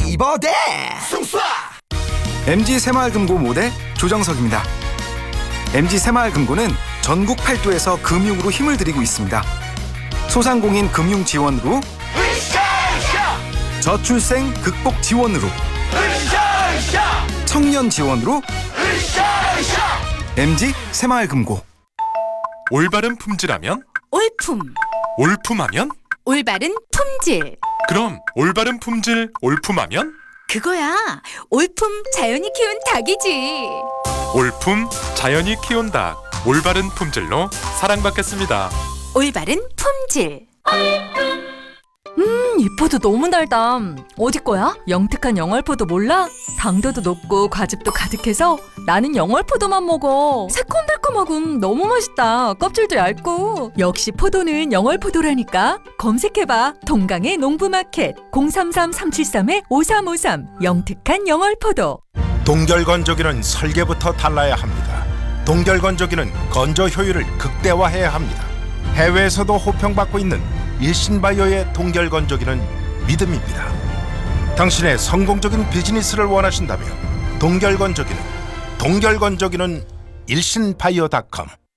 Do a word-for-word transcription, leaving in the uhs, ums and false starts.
씹어대. 엠지 새마을금고 모대 조정석입니다. 엠지 새마을금고는 전국 팔도에서 금융으로 힘을 들이고 있습니다. 소상공인 금융 지원으로, 저출생 극복 지원으로, 청년 지원으로, 엠지 새마을금고. 올바른 품질하면? 올품. 올품하면? 올바른 품질. 그럼 올바른 품질 올품하면? 그거야. 올품 자연이 키운 닭이지. 올품 자연이 키운 닭. 올바른 품질로 사랑받겠습니다. 올바른 품질. 음, 이 포도 너무 달다. 어디 거야? 영특한 영월포도 몰라? 당도도 높고 과즙도 가득해서 나는 영월포도만 먹어. 새콤달콤하고 너무 맛있다. 껍질도 얇고. 역시 포도는 영월포도라니까. 검색해봐. 동강의 농부마켓 공삼삼 삼칠삼 오삼오삼. 영특한 영월포도. 동결건조기는 설계부터 달라야 합니다. 동결건조기는 건조 효율을 극대화해야 합니다. 해외에서도 호평받고 있는 일신바이오의 동결건조기는 믿음입니다. 당신의 성공적인 비즈니스를 원하신다면 동결건조기는 동결건조기는 일신바이오 닷컴